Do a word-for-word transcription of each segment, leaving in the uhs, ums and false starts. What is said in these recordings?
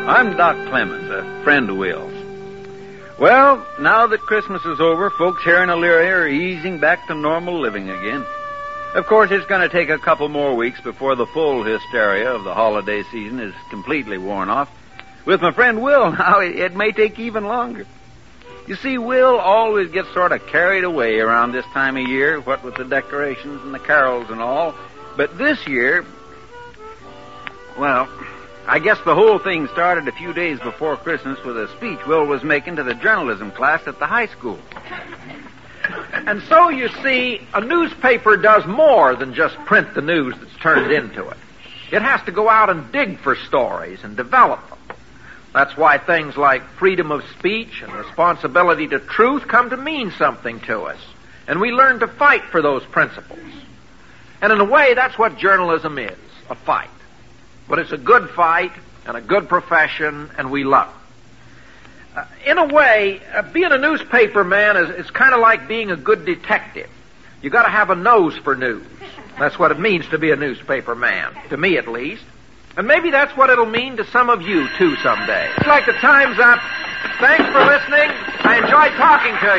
I'm Doc Clemens, a friend of Will's. Well, now that Christmas is over, folks here in Elyria are easing back to normal living again. Of course, it's going to take a couple more weeks before the full hysteria of the holiday season is completely worn off. With my friend Will now, it, it may take even longer. You see, Will always gets sort of carried away around this time of year, what with the decorations and the carols and all. But this year, well, I guess the whole thing started a few days before Christmas with a speech Will was making to the journalism class at the high school. And so, you see, a newspaper does more than just print the news that's turned into it. It has to go out and dig for stories and develop them. That's why things like freedom of speech and responsibility to truth come to mean something to us. And we learn to fight for those principles. And in a way, that's what journalism is, a fight. But it's a good fight and a good profession, and we love it. Uh, in a way, uh, being a newspaper man is, is kind of like being a good detective. You got to have a nose for news. That's what it means to be a newspaper man, to me at least. And maybe that's what it'll mean to some of you, too, someday. Looks like the time's up. Thanks for listening. I enjoyed talking to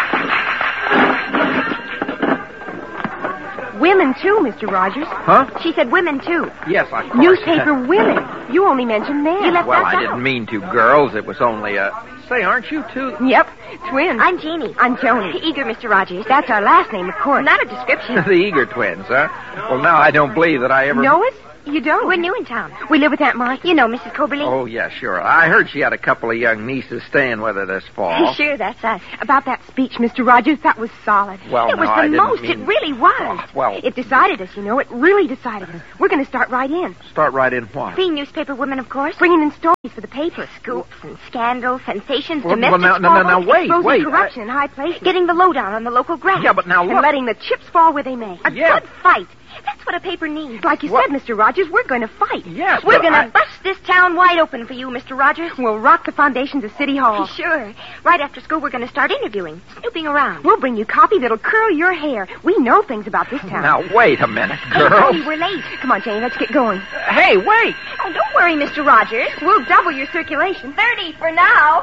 you. Women, too, Mister Rogers. Huh? She said women, too. Yes, of course. Newspaper women. You only mentioned men. You left Well, us I out. didn't mean to, girls. It was only a... Say, aren't you two? Yep, twins. I'm Jeannie. I'm Joni. Eager, Mister Rogers. That's our last name, of course. Not a description. The Eager twins, huh? Well, now I don't believe that I ever... Know us? You don't? We're new in town. We live with Aunt Martha. You know Missus Coberly? Oh, yeah, sure. I heard she had a couple of young nieces staying with her this fall. Sure, that's us. About that speech, Mister Rogers, that was solid. Well, it no, was the I didn't most. mean- It really was. Oh, well- It decided us, you know. It really decided us. We're going to start right in. Start right in what? Being newspaper women, of course. Bringing in stories for the paper. Scoops and scandals, sensations, Well, domestic well, now, now, now, now, squabbles, wait, Exposing wait. corruption in high places. getting the lowdown on the local graft. Yeah, but now And look. letting the chips fall where they may. A Yeah. good fight. That's what a paper needs. Like you What? said, Mister Rogers, we're going to fight. Yes, We're but going to I- bust this town wide open for you, Mister Rogers. We'll rock the foundations of City Hall. Sure. Right after school, we're going to start interviewing, snooping around. We'll bring you coffee that'll curl your hair. We know things about this town. Now, wait a minute, Hey, girls. Tony, we're late. Come on, Jane, let's get going. Hey, wait. Oh, don't worry, Mister Rogers. We'll double your circulation. Thirty for now.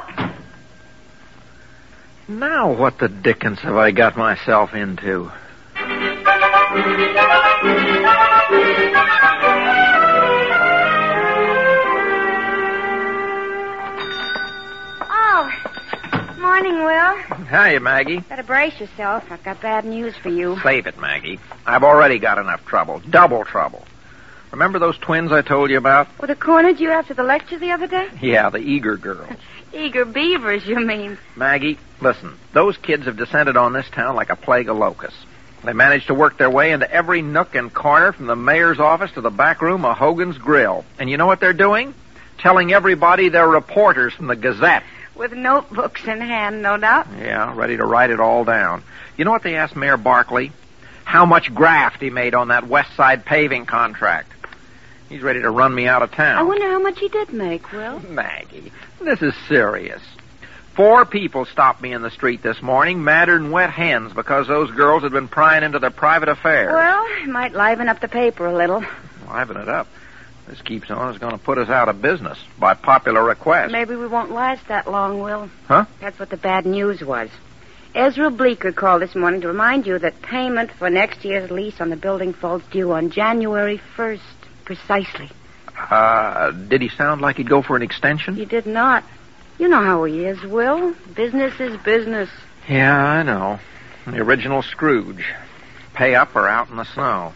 Now what the dickens have I got myself into? Oh, morning, Will. Hiya, Maggie. Better brace yourself. I've got bad news for you. Save it, Maggie. I've already got enough trouble. Double trouble. Remember those twins I told you about? Well, the cornered you after the lecture the other day? Yeah, the Eager girls. Eager beavers, you mean? Maggie, listen. Those kids have descended on this town like a plague of locusts. They managed to work their way into every nook and corner from the mayor's office to the back room of Hogan's Grill. And you know what they're doing? Telling everybody they're reporters from the Gazette. With notebooks in hand, no doubt. Yeah, ready to write it all down. You know what they asked Mayor Barkley? How much graft he made on that West Side paving contract. He's ready to run me out of town. I wonder how much he did make, Will. Maggie, this is serious. Four people stopped me in the street this morning, madder than wet hens, because those girls had been prying into their private affairs. Well, it might liven up the paper a little. Liven it up. This keeps on, it's going to put us out of business by popular request. Maybe we won't last that long, Will. Huh? That's what the bad news was. Ezra Bleeker called this morning to remind you that payment for next year's lease on the building falls due on January first, precisely. Uh, did he sound like he'd go for an extension? He did not. You know how he is, Will. Business is business. Yeah, I know. The original Scrooge. Pay up or out in the snow.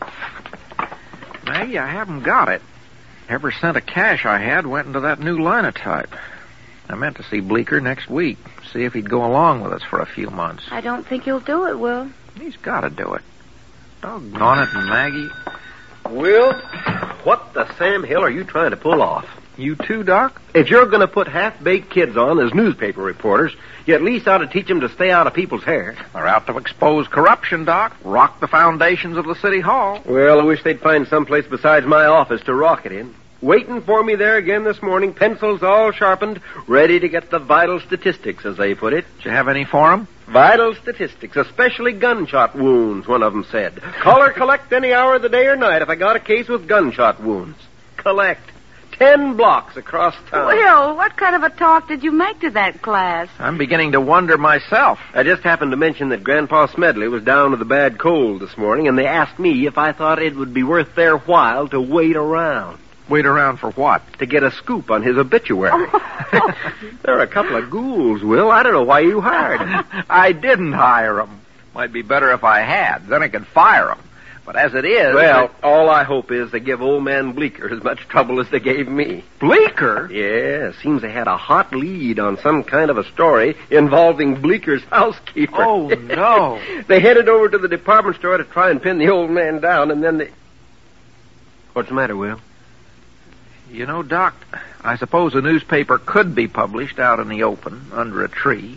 Maggie, I haven't got it. Every cent of cash I had went into that new linotype. I meant to see Bleeker next week, see if he'd go along with us for a few months. I don't think he'll do it, Will. He's got to do it. Doggone it, Maggie. Will, what the Sam Hill are you trying to pull off? You too, Doc? If you're going to put half-baked kids on as newspaper reporters, you at least ought to teach them to stay out of people's hair. They're out to expose corruption, Doc. Rock the foundations of the city hall. Well, I wish they'd find someplace besides my office to rock it in. Waiting for me there again this morning, pencils all sharpened, ready to get the vital statistics, as they put it. Did you have any for 'em? Vital statistics, especially gunshot wounds, one of them said. Call or collect any hour of the day or night if I got a case with gunshot wounds. Collect. ten blocks across town. Will, what kind of a talk did you make to that class? I'm beginning to wonder myself. I just happened to mention that Grandpa Smedley was down with a bad cold this morning, and they asked me if I thought it would be worth their while to wait around. Wait around for what? To get a scoop on his obituary. There are a couple of ghouls, Will. I don't know why you hired them. I didn't hire them. Might be better if I had. Then I could fire them. But as it is... Well, it... all I hope is they give old man Bleeker as much trouble as they gave me. Bleeker? Yeah, seems they had a hot lead on some kind of a story involving Bleeker's housekeeper. Oh, no. They headed over to the department store to try and pin the old man down, and then they... What's the matter, Will? You know, Doc, I suppose a newspaper could be published out in the open, under a tree.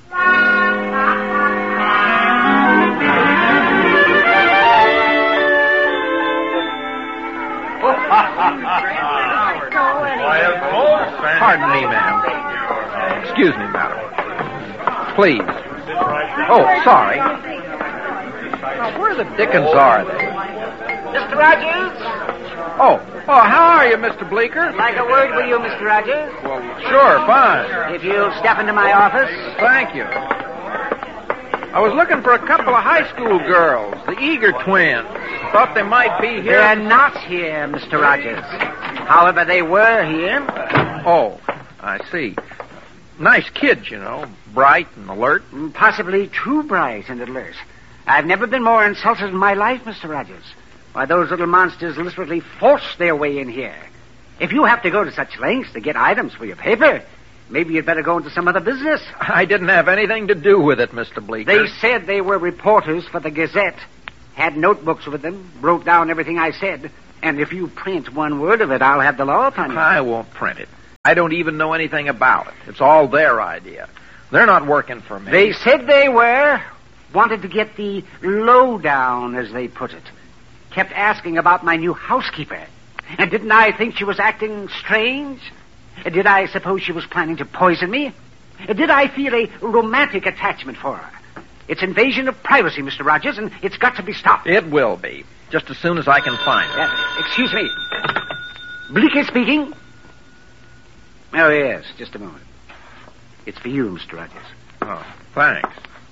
Pardon me, ma'am. Excuse me, madam. Please. Oh, sorry. Now, where the dickens are they? Mister Rogers? Oh, oh, how are you, Mister Bleeker? Like a word with you, Mister Rogers? Well, sure, fine. If you'll step into my office. Thank you. I was looking for a couple of high school girls, the Eager twins. Thought they might be here. They're not here, Mister Rogers. However, they were here. Oh, I see. Nice kids, you know. Bright and alert. Possibly too bright and alert. I've never been more insulted in my life, Mister Rogers. Why, those little monsters literally forced their way in here. If you have to go to such lengths to get items for your paper, maybe you'd better go into some other business. I didn't have anything to do with it, Mister Bleeker. They said they were reporters for the Gazette. Had notebooks with them, wrote down everything I said. And if you print one word of it, I'll have the law upon you. I won't print it. I don't even know anything about it. It's all their idea. They're not working for me. They said they were. Wanted to get the lowdown, as they put it. Kept asking about my new housekeeper. And didn't I think she was acting strange? Did I suppose she was planning to poison me? Did I feel a romantic attachment for her? It's invasion of privacy, Mister Rogers, and it's got to be stopped. It will be, just as soon as I can find it. Uh, excuse me. Bleeker speaking. Oh, yes, just a moment. It's for you, Mister Rogers. Oh, thanks.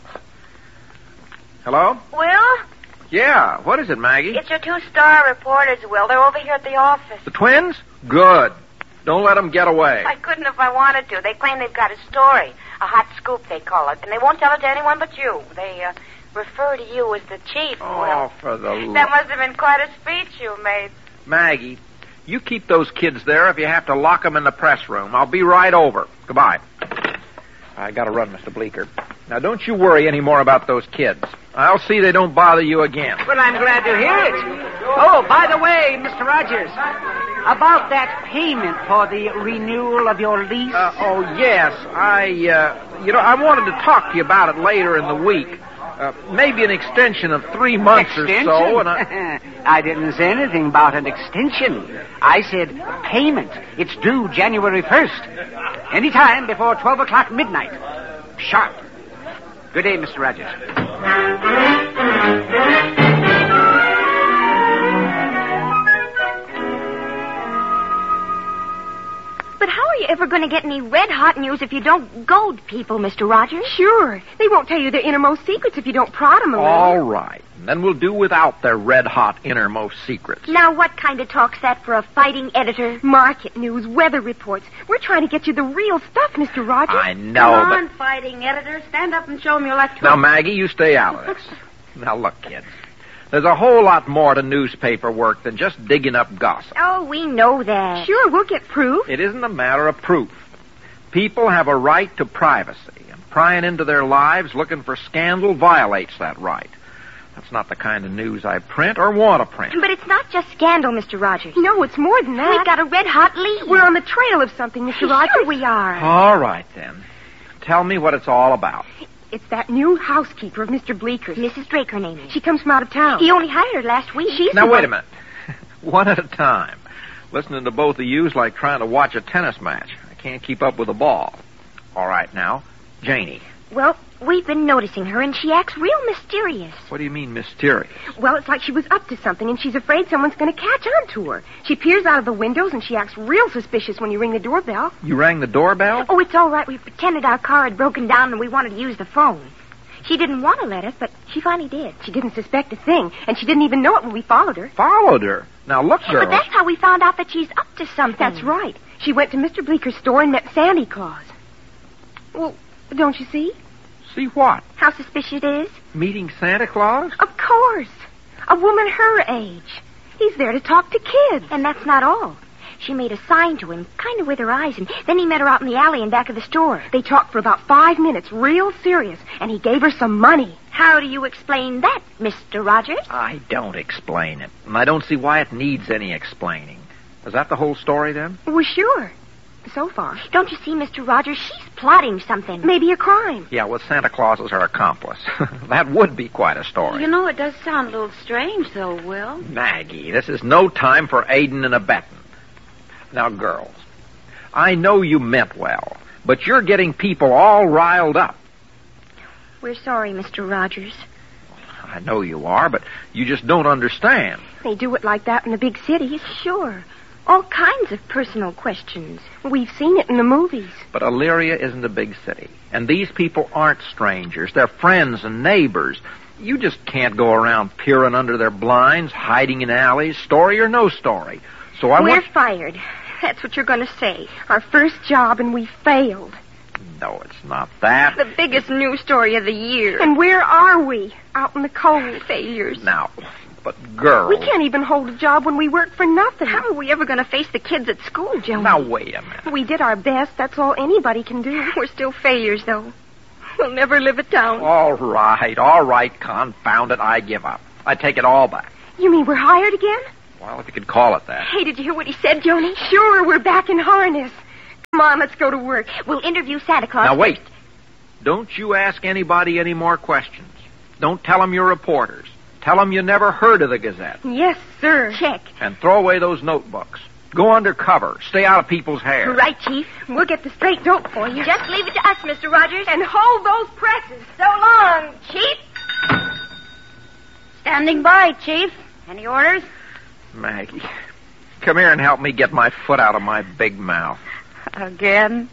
Hello? Will? Yeah, what is it, Maggie? It's your two star reporters, Will. They're over here at the office. The twins? Good. Don't let them get away. I couldn't if I wanted to. They claim they've got a story. A hot scoop, they call it. And they won't tell it to anyone but you. They uh, refer to you as the chief, Oh, Will. for the love. That must have been quite a speech you made. Maggie, you keep those kids there if you have to lock them in the press room. I'll be right over. Goodbye. I gotta run, Mister Bleeker. Now, don't you worry any more about those kids. I'll see they don't bother you again. Well, I'm glad to hear it. Oh, by the way, Mister Rogers, about that payment for the renewal of your lease. Uh, oh, yes. I, uh, you know, I wanted to talk to you about it later in the week. Uh, maybe an extension of three months extension? or so. And I... I didn't say anything about an extension. I said payment. It's due January first. Anytime before twelve o'clock midnight. Sharp. Good day, Mister Rogers. But how are you ever going to get any red-hot news if you don't goad people, Mister Rogers? Sure. They won't tell you their innermost secrets if you don't prod them a little. All right. And then we'll do without their red-hot innermost secrets. Now, what kind of talk's that for a fighting editor? Market news, weather reports. We're trying to get you the real stuff, Mister Rogers. I know, Come but... on, fighting editor. Stand up and show them your left hook. Now, Maggie, you stay out of this. Now, look, kids. There's a whole lot more to newspaper work than just digging up gossip. Oh, we know that. Sure, we'll get proof. It isn't a matter of proof. People have a right to privacy, and prying into their lives looking for scandal violates that right. That's not the kind of news I print or want to print. But it's not just scandal, Mister Rogers. No, it's more than that. We've got a red-hot lead. We're on the trail of something, Mister Sure Rogers. we are. All right, then. Tell me what it's all about. It's that new housekeeper of Mister Bleeker's. Missus Drake, her name is. She comes from out of town. He only hired her last week. She's Now, the wait one- a minute. One at a time. Listening to both of you is like trying to watch a tennis match. I can't keep up with the ball. All right, now, Janie. Well, we've been noticing her, and she acts real mysterious. What do you mean, mysterious? Well, it's like she was up to something, and she's afraid someone's going to catch on to her. She peers out of the windows, and she acts real suspicious when you ring the doorbell. You rang the doorbell? Oh, it's all right. We pretended our car had broken down, and we wanted to use the phone. She didn't want to let us, but she finally did. She didn't suspect a thing, and she didn't even know it when we followed her. Followed her? Now, look, girl. But that's how we found out that she's up to something. That's right. She went to Mister Bleeker's store and met Santa Claus. Well, don't you see? See what? How suspicious it is? Meeting Santa Claus? Of course. A woman her age. He's there to talk to kids. And that's not all. She made a sign to him, kind of with her eyes, and then he met her out in the alley in back of the store. They talked for about five minutes, real serious, and he gave her some money. How do you explain that, Mister Rogers? I don't explain it, and I don't see why it needs any explaining. Is that the whole story, then? Well, sure. So far. Don't you see, Mister Rogers? She's plotting something. Maybe a crime. Yeah, well, Santa Claus is her accomplice. That would be quite a story. You know, it does sound a little strange, though, Will. Maggie, this is no time for aiding and abetting. Now, girls, I know you meant well, but you're getting people all riled up. We're sorry, Mister Rogers. I know you are, but you just don't understand. They do it like that in the big cities. Sure. All kinds of personal questions. We've seen it in the movies. But Elyria isn't a big city, and these people aren't strangers. They're friends and neighbors. You just can't go around peering under their blinds, hiding in alleys, story or no story. So I We're want... fired. That's what you're going to say. Our first job, and we failed. No, it's not that. The biggest news story of the year. And where are we? Out in the cold. Failures. Now, but girls... We can't even hold a job when we work for nothing. How are we ever going to face the kids at school, Joan? Now, wait a minute. We did our best. That's all anybody can do. We're still failures, though. We'll never live it down. All right, all right, confound it. I give up. I take it all back. You mean we're hired again? Well, if you could call it that. Hey, did you hear what he said, Joni? Sure, we're back in harness. Come on, let's go to work. We'll interview Santa Claus. Now, wait. Don't you ask anybody any more questions. Don't tell them you're reporters. Tell them you never heard of the Gazette. Yes, sir. Check. And throw away those notebooks. Go under cover. Stay out of people's hair. Right, Chief. We'll get the straight dope for you. Just leave it to us, Mister Rogers. And hold those presses. So long, Chief. Standing by, Chief. Any orders? Maggie, come here and help me get my foot out of my big mouth. Again?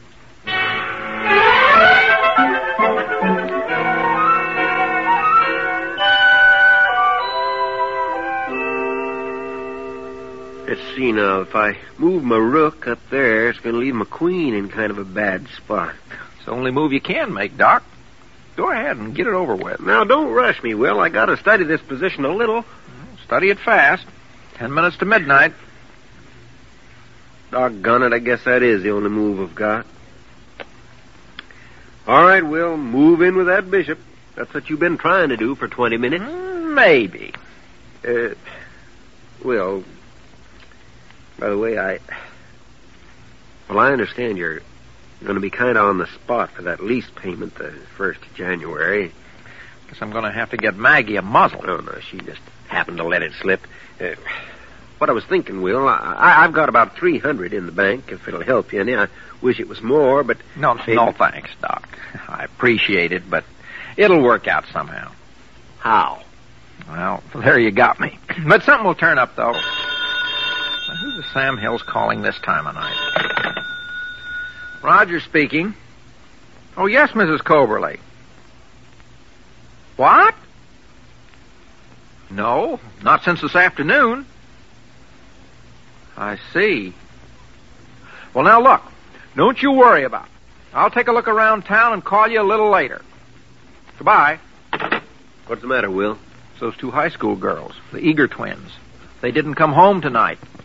Let's see now. If I move my rook up there, it's going to leave my queen in kind of a bad spot. It's the only move you can make, Doc. Go ahead and get it over with. Now, don't rush me, Will. I got to study this position a little. Study it fast. Ten minutes to midnight. Doggone it, I guess that is the only move I've got. All right, Will, move in with that bishop. That's what you've been trying to do for twenty minutes. Mm, maybe. Uh, Will, by the way, I... Well, I understand you're going to be kind of on the spot for that lease payment the first of January. Guess I'm going to have to get Maggie a muzzle. Oh, no, she just happened to let it slip. Uh, what I was thinking, Will, I, I've got about three hundred in the bank, if it'll help you any. I wish it was more, but... No, maybe... no thanks, Doc. I appreciate it, but it'll work out somehow. How? Well, there you got me. But something will turn up, though. Now, who's the Sam Hills calling this time of night? Roger speaking. Oh, yes, Missus Coverley. What? No, not since this afternoon. I see. Well, now, look. Don't you worry about it. I'll take a look around town and call you a little later. Goodbye. What's the matter, Will? It's those two high school girls, the Eager twins. They didn't come home tonight.